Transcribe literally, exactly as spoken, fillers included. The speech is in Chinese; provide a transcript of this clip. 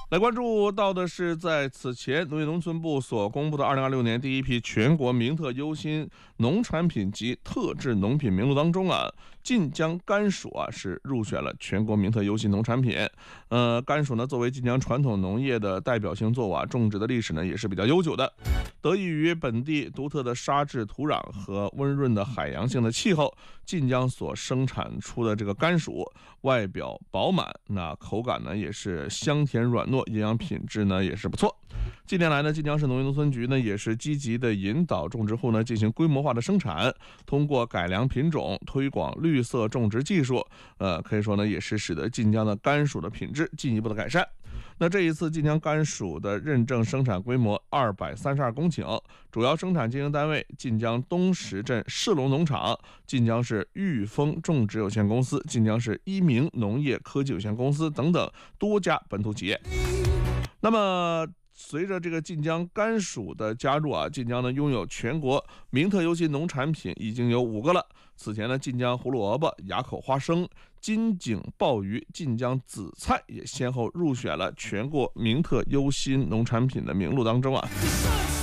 来关注到的是，在此前农业农村部所公布的二零二六年第一批全国名特优新农产品及特制农品名录当中啊，晋江甘薯啊是入选了全国名特优新农产品。呃，甘薯呢作为晋江传统农业的代表性作物啊，种植的历史呢也是比较悠久的。得益于本地独特的沙质土壤和温润的海洋性的气候，晋江所生产出的这个甘薯，外表饱满，那口感呢也是香甜软糯，营养品质呢也是不错。近年来呢，晋江市农业农村局呢也是积极的引导种植户呢进行规模化的生产，通过改良品种、推广绿色种植技术，呃，可以说呢也是使得晋江的甘薯的品质进一步的改善。那这一次晋江甘薯的认证生产规模二百三十二公顷，主要生产经营单位晋江东石镇世龙农场、晋江市裕丰种植有限公司、晋江市一鸣农业科技有限公司等等多家本土企业。那么随着这个晋江甘薯的加入啊，晋江呢拥有全国名特优新农产品已经有五个了。此前呢，晋江胡萝卜、垭口花生、金井鲍鱼、晋江紫菜也先后入选了全国名特优新农产品的名录当中啊。